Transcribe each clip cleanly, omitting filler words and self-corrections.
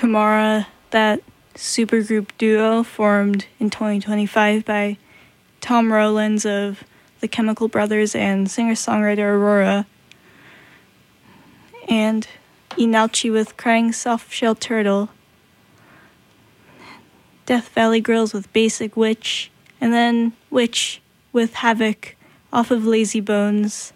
Tamara, that supergroup duo formed in 2025 by Tom Rowlands of the Chemical Brothers and singer-songwriter Aurora, and Inauchi with Crying Soft-Shell Turtle, Death Valley Grills with Basic Witch, and then Witch with Havoc off of Lazy Bones,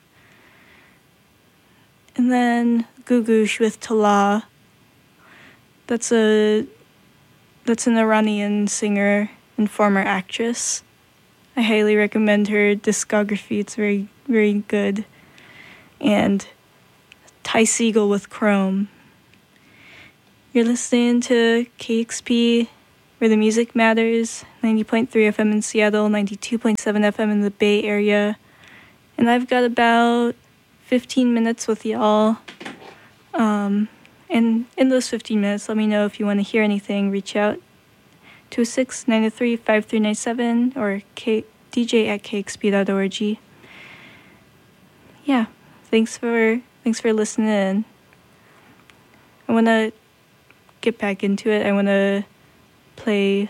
and then Gugush with Tala. That's an Iranian singer and former actress. I highly recommend her discography. It's very, very good. And Ty Segall with Chrome. You're listening to KXP, where the music matters, 90.3 FM in Seattle, 92.7 FM in the Bay Area. And I've got about 15 minutes with y'all. And in those 15 minutes, let me know if you want to hear anything. Reach out 269-903-5397 or dj@kxp.org. Yeah, thanks for listening. I want to get back into it. I want to play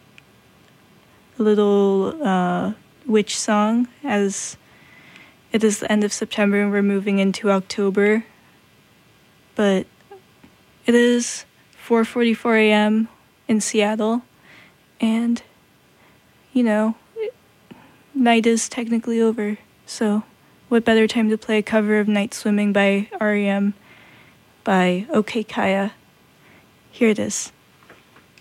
a little witch song, as it is the end of September and we're moving into October. But it is 4:44 a.m. in Seattle, and, night is technically over, so what better time to play a cover of Night Swimming by R.E.M. by OK Kaya. Here it is.